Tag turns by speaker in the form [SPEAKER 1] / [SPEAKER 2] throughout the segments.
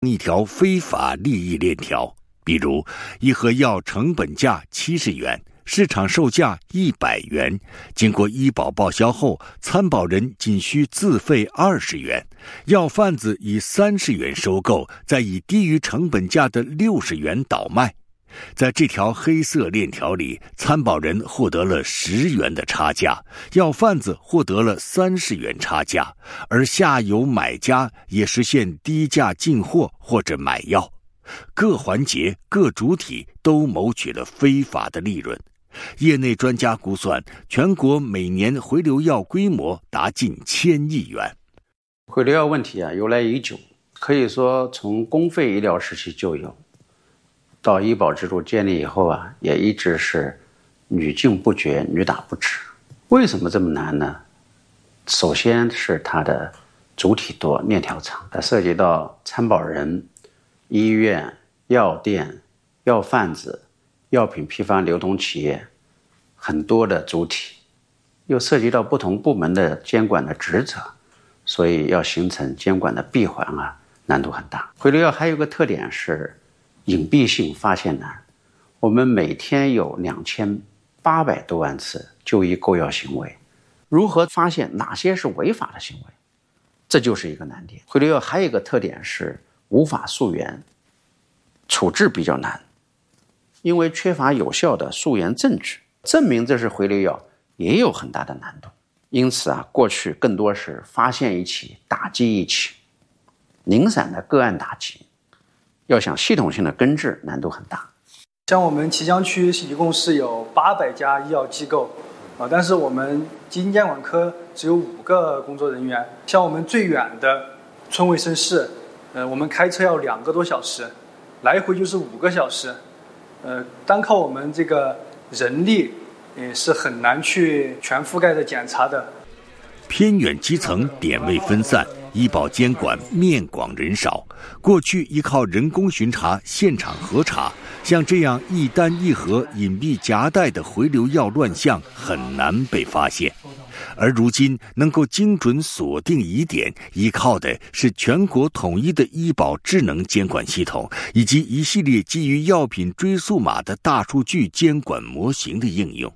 [SPEAKER 1] 一条非法利益链条，比如一盒药成本价70元，市场售价100元，经过医保报销后，参保人仅需自费20元，药贩子以30元收购，再以低于成本价的60元倒卖。在这条黑色链条里，参保人获得了10元的差价，药贩子获得了30元差价，而下游买家也实现低价进货或者买药。各环节、各主体都谋取了非法的利润。业内专家估算，全国每年回流药规模达近1000亿元。
[SPEAKER 2] 回流药问题由来已久，可以说从公费医疗时期就有，到医保制度建立以后也一直是屡禁不绝，屡打不止。为什么这么难呢？首先是它的主体多，链条长，它涉及到参保人、医院、药店、药贩子、药品批发流通企业很多的主体，又涉及到不同部门的监管的职责，所以要形成监管的闭环难度很大。回流药还有个特点是隐蔽性发现难，我们每天有2800多万次就医购药行为，如何发现哪些是违法的行为，这就是一个难点。回流药还有一个特点是无法溯源，处置比较难，因为缺乏有效的溯源证据，证明这是回流药也有很大的难度。因此过去更多是发现一起打击一起，零散的个案打击，要想系统性的根治难度很大。
[SPEAKER 3] 像我们綦江区一共是有800家医药机构但是我们基金监管科只有5个工作人员。像我们最远的村卫生室我们开车要2个多小时，来回就是5个小时单靠我们这个人力也是很难去全覆盖的检查的。
[SPEAKER 1] 偏远基层点位分散，医保监管面广人少，过去依靠人工巡查、现场核查，像这样一单一盒隐蔽夹带的回流药乱象很难被发现。而如今能够精准锁定疑点，依靠的是全国统一的医保智能监管系统，以及一系列基于药品追溯码的大数据监管模型的应用。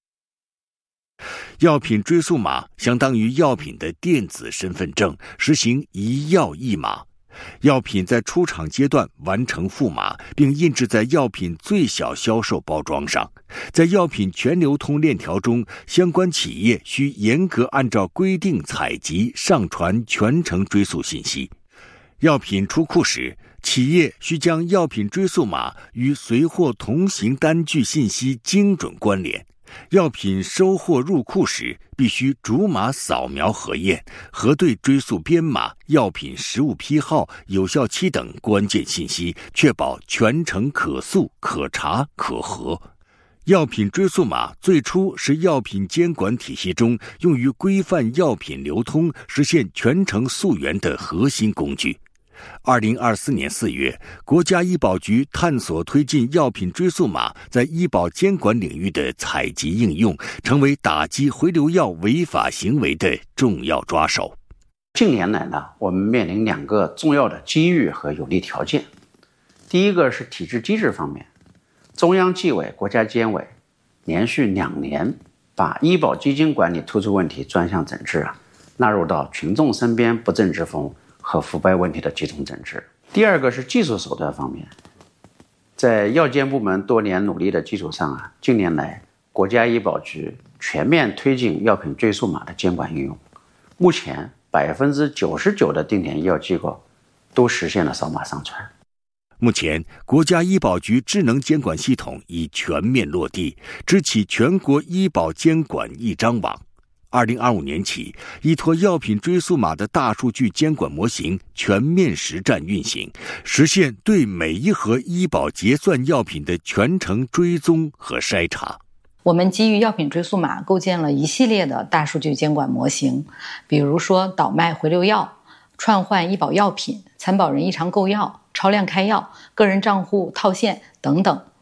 [SPEAKER 1] 药品追溯码相当于药品的电子身份证，实行一药一码。药品在出厂阶段完成复码，并印制在药品最小销售包装上。在药品全流通链条中，相关企业需严格按照规定采集、上传全程追溯信息。药品出库时，企业需将药品追溯码与随货同行单据信息精准关联。药品收货入库时，必须逐码扫描核验，核对追溯编码、药品实物批号、有效期等关键信息，确保全程可溯、可查、可核。药品追溯码最初是药品监管体系中用于规范药品流通、实现全程溯源的核心工具。2024年4月，国家医保局探索推进药品追溯码在医保监管领域的采集应用，成为打击回流药违法行为的重要抓手。
[SPEAKER 2] 近年来我们面临2个重要的机遇和有利条件。第一个是体制机制方面，中央纪委、国家监委连续2年把医保基金管理突出问题专项整治纳入到群众身边不正之风和腐败问题的集中整治。第二个是技术手段方面，在药监部门多年努力的基础上近年来国家医保局全面推进药品追溯码的监管应用，目前99%的定点医药机构都实现了扫码上传。
[SPEAKER 1] 目前，国家医保局智能监管系统已全面落地，支起全国医保监管一张网。2025年起，依托药品追溯码的大数据监管模型全面实战运行，实现对每一盒医保结算药品的全程追踪和筛查。
[SPEAKER 4] 我们基于药品追溯码构建了一系列的大数据监管模型，比如说倒卖回流药、串换医保药品、参保人异常购药、超量开药、个人账户套现等等。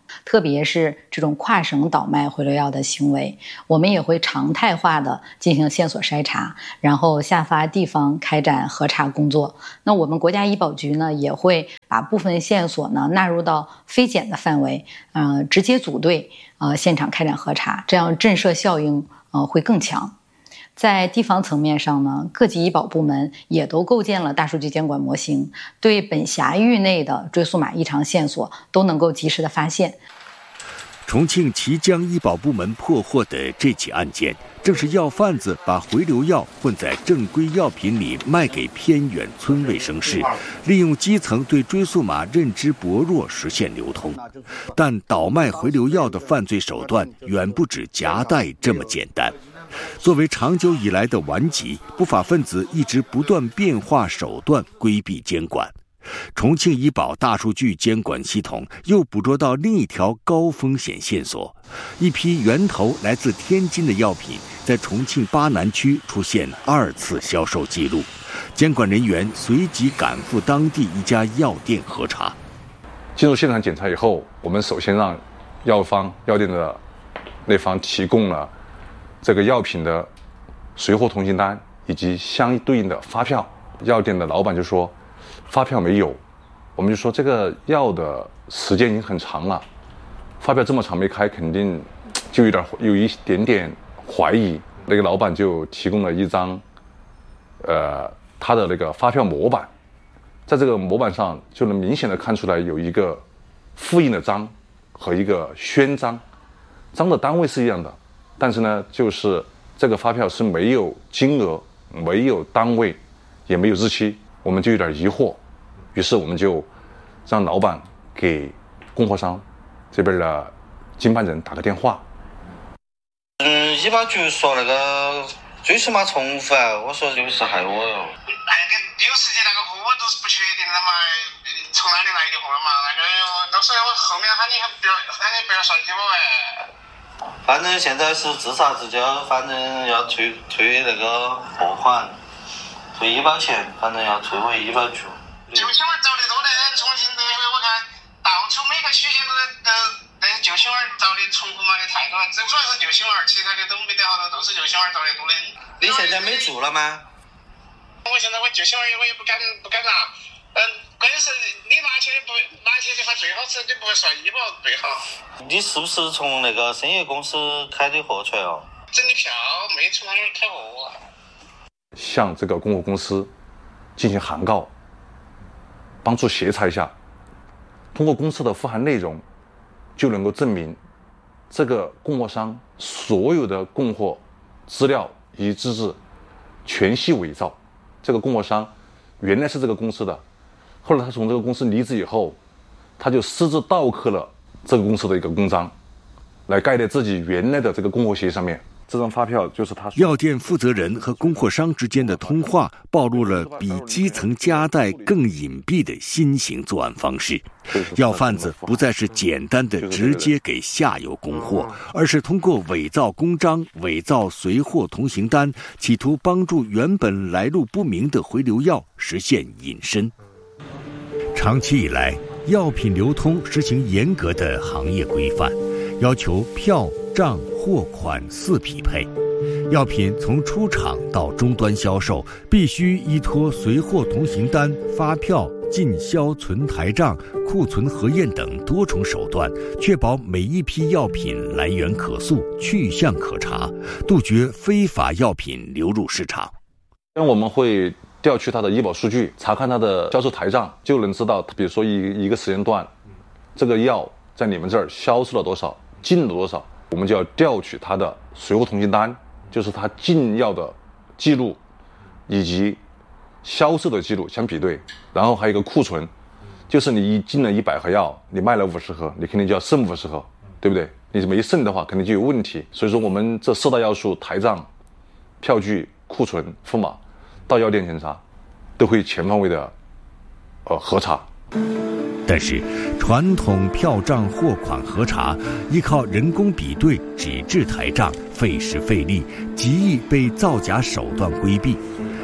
[SPEAKER 4] 特别是这种跨省倒卖回流药的行为，我们也会常态化的进行线索筛查，然后下发地方开展核查工作。那我们国家医保局呢，也会把部分线索呢纳入到非检的范围，直接组队现场开展核查，这样震慑效应会更强。在地方层面上呢，各级医保部门也都构建了大数据监管模型，对本辖域内的追溯码异常线索都能够及时的发现。
[SPEAKER 1] 重庆綦江医保部门破获的这起案件，正是药贩子把回流药混在正规药品里卖给偏远村卫生室，利用基层对追溯码认知薄弱实现流通。但倒卖回流药的犯罪手段远不止夹带这么简单。作为长久以来的顽疾，不法分子一直不断变化手段规避监管。重庆医保大数据监管系统又捕捉到另一条高风险线索：一批源头来自天津的药品在重庆巴南区出现2次销售记录。监管人员随即赶赴当地一家药店核查。
[SPEAKER 5] 进入现场检查以后，我们首先让药店的那方提供了这个药品的随货通行单以及相对应的发票。药店的老板就说发票没有，我们就说这个药的时间已经很长了，发票这么长没开，肯定就有一点点怀疑。那个老板就提供了一张他的那个发票模板，在这个模板上就能明显的看出来有一个复印的章和一个宣章，章的单位是一样的，但是呢，就是这个发票是没有金额、没有单位，也没有日期，我们就有点疑惑。于是我们就让老板给供货商这边的经办人打个电话。
[SPEAKER 6] 医保局说那个追溯码重复，我说有事害我哟。
[SPEAKER 7] 有时间那个货都是不确定的嘛，从哪里来的货嘛，那个到时候后面喊你不要上去了
[SPEAKER 6] 反正现在是自杀自交，反正要退那个货款，退医保钱，反正要退回医保局。
[SPEAKER 7] 救心丸找得多的，重庆这回我看到处每个区县都救心丸找的重复码的太多，主要是救心丸，其他的都没得好多，都是救心丸找的多的。
[SPEAKER 6] 你现在没做了吗？
[SPEAKER 7] 我现在我救心丸我也不敢拿，关键是你拿起的话最好吃，你不会算医保最好。
[SPEAKER 6] 你是不是从那个深业公司开的货出来哦？
[SPEAKER 7] 整的票没从哪儿开货。
[SPEAKER 5] 向这个供货公司进行函告，帮助协查一下，通过公司的复函内容就能够证明这个供货商所有的供货资料以及资质全系伪造。这个供货商原来是这个公司的，后来他从这个公司离职以后，他就私自盗刻了这个公司的一个公章，来盖在自己原来的这个供货协议上面。这张发票就是他。
[SPEAKER 1] 药店负责人和供货商之间的通话暴露了比基层夹带更隐蔽的新型作案方式。药贩子不再是简单的直接给下游供货，而是通过伪造公章、伪造随货通行单，企图帮助原本来路不明的回流药实现隐身。长期以来，药品流通实行严格的行业规范，要求票、账、货款4匹配。药品从出厂到终端销售，必须依托随货通行单、发票、进销存台账、库存核验等多重手段，确保每一批药品来源可溯、去向可查，杜绝非法药品流入市场。
[SPEAKER 5] 我们会调取他的医保数据，查看他的销售台账，就能知道，比如说一个时间段，这个药在你们这儿销售了多少，进了多少，我们就要调取他的随货通行单，就是他进药的记录以及销售的记录相比对，然后还有一个库存，就是你进了100盒药，你卖了50盒，你肯定就要剩50盒，对不对？你没剩的话，肯定就有问题。所以说，我们这4大要素：台账、票据、库存、付码，到药店检查都会全方位的核查。
[SPEAKER 1] 但是传统票账货款核查依靠人工比对、纸质台账，费时费力，极易被造假手段规避。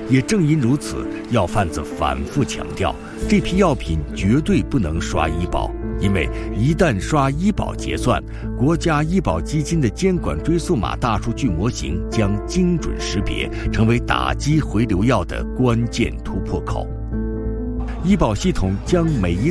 [SPEAKER 1] 也正因如此，药贩子反复强调，这批药品绝对不能刷医保，因为一旦刷医保结算，国家医保基金的监管追溯码大数据模型将精准识别，成为打击回流药的关键突破口。医保系统将每一